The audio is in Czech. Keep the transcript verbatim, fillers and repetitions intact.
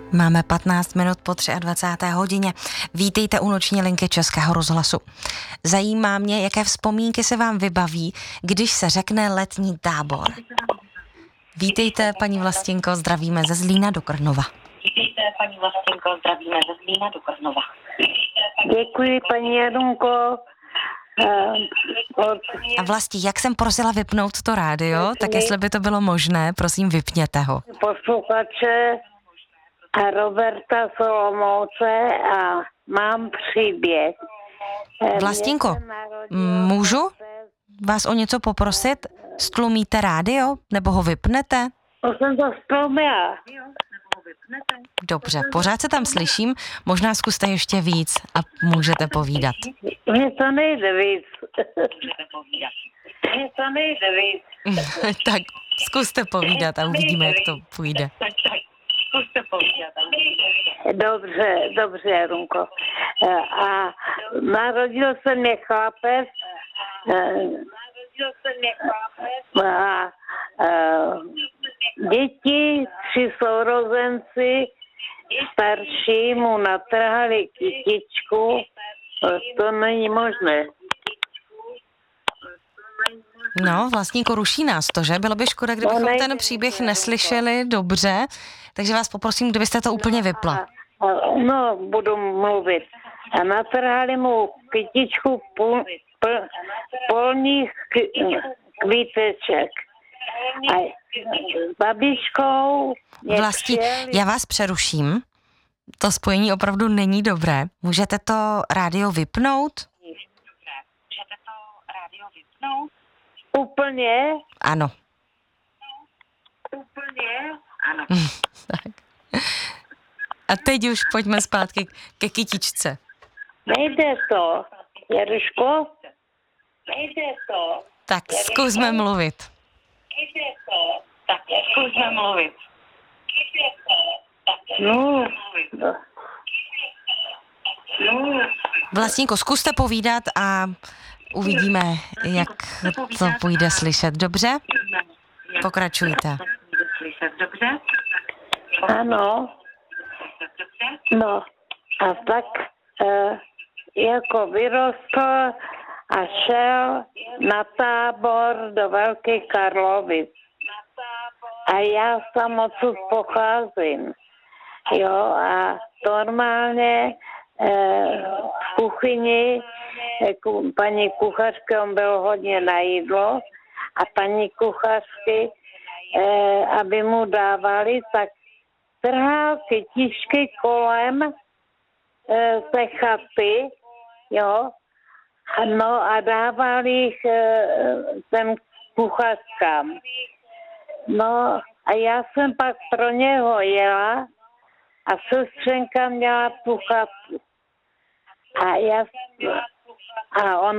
Máme patnáct minut po dvacáté třetí hodině. Vítejte u noční linky Českého rozhlasu. Zajímá mě, jaké vzpomínky se vám vybaví, když se řekne letní tábor. Vítejte, paní Vlastinko, zdravíme ze Zlína do Krnova. Vítejte, paní Vlastinko, zdravíme ze Zlína do Krnova. Děkuji, paní Jarunko. A Vlasti, jak jsem prosila vypnout to rádio, tak jestli by to bylo možné, prosím, vypněte ho. Posluchače a Roberta Solomouce a mám příběh. Vlastinko, můžu vás o něco poprosit? Stlumíte rádio? Nebo ho vypnete? To jsem to stlumila. Dobře, pořád se tam slyším, možná zkuste ještě víc a můžete povídat. Mně to nejde víc. Mně to nejde víc. Tak zkuste povídat a uvidíme, jak to půjde. Zkuste povídat. Dobře, dobře, Jarunko. A narodil se mě chlapec. Narodil se mě chlapec. A, a děti, tři sourozenci, starší mu natrhali kytičku. To není možné. No, Vlastníko, ruší nás to, že? Bylo by škoda, kdybychom No, ten příběh neslyšeli dobře, takže vás poprosím, kdybyste to úplně vypla. No, budu mluvit. A natrhali mu kytičku půl, pl, polních kvíteček. A babičkou... Vlastí, já vás přeruším. To spojení opravdu není dobré. Můžete to rádio vypnout? Můžete to rádio vypnout? Úplně? Ano. Úplně? Ano. Tak. A teď už pojďme zpátky ke kytičce. Nejde to. Jaruško? Nejde to. Tak zkusme mluvit. Nejde to. Tak zkusme mluvit. Nejde to. Tak No. No. Vlastníko, zkuste povídat a uvidíme, jak to půjde slyšet. Dobře? Pokračujte. Slyšet dobře? Ano. No. A tak e, jako vyrostl a šel na tábor do Velké Karlovy. A já tam odsud pocházím. Jo, a normálně e, v kuchyni ku, paní kuchařky, on byl hodně na jídlo, a paní kuchařky, e, aby mu dávali, tak trhal kytičky kolem e, té chaty, jo, a no a dával jich e, těm kuchařkám. No a já jsem pak pro něho jela a sestřenka měla tu chatu. A já a on